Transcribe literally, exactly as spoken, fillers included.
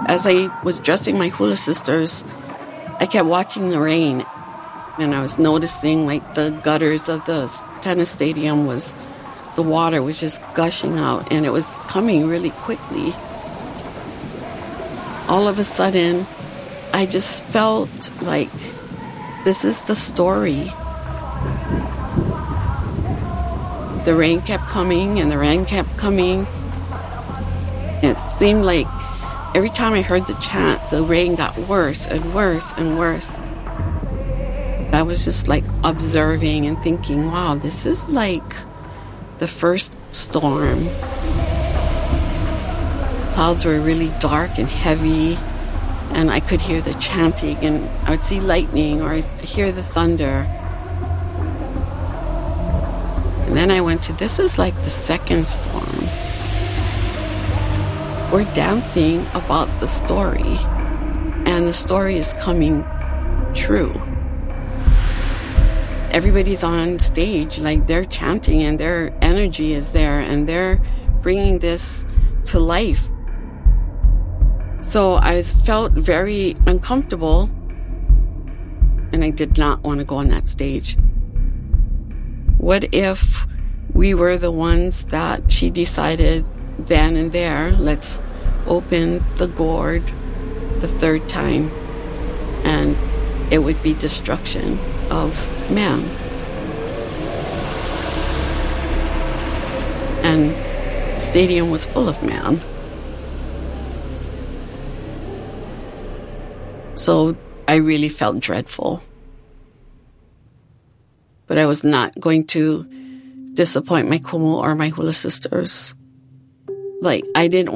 as I was dressing my hula sisters, I kept watching the rain, and I was noticing like the gutters of the tennis stadium was, the water was just gushing out, and it was coming really quickly. All of a sudden, I just felt like this is the story. The rain kept coming, and the rain kept coming. It seemed like every time I heard the chant, the rain got worse and worse and worse. I was just like observing and thinking, wow, this is like the first storm. Clouds were really dark and heavy, and I could hear the chanting, and I would see lightning or I'd hear the thunder. And then I went to, this is like the second storm. We're dancing about the story, and the story is coming true. Everybody's on stage, like they're chanting, and their energy is there, and they're bringing this to life. So I felt very uncomfortable, and I did not want to go on that stage. What if we were the ones that she decided then and there, let's open the gourd the third time, and it would be destruction of man. And the stadium was full of man. So I really felt dreadful. But I was not going to disappoint my kumu or my hula sisters. Like, I didn't